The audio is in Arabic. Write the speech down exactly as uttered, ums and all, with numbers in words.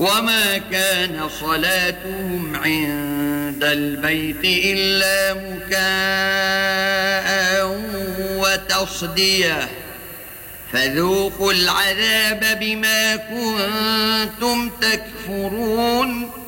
وما كان صلاتهم عند البيت إلا مكاء وتصدية فذوقوا العذاب بما كنتم تكفرون